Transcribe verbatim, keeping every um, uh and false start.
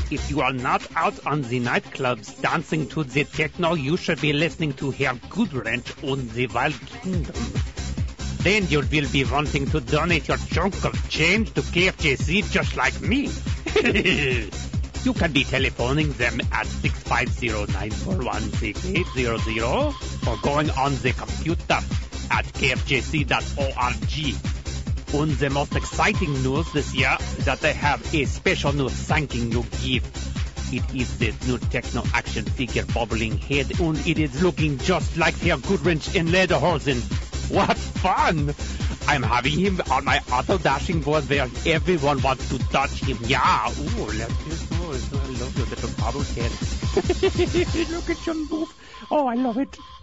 If you are not out on the nightclubs dancing to the techno, you should be listening to Herr Goodwrench on the Wild Kingdom. Then you will be wanting to donate your chunk of change to K F J C just like me. You can be telephoning them at six five zero, nine four one, six eight zero zero or going on the computer at k f j c dot org. And the most exciting news this year is that they have a special new thanking you gift. It is the new techno action figure bobbling head, and it is looking just like Herr Goodwrench in Lederhosen. What fun! I'm having him on my auto dashing board where everyone wants to touch him. Yeah, ooh, let's just go. I love your little bobble head. Look at your move. Oh, I love it.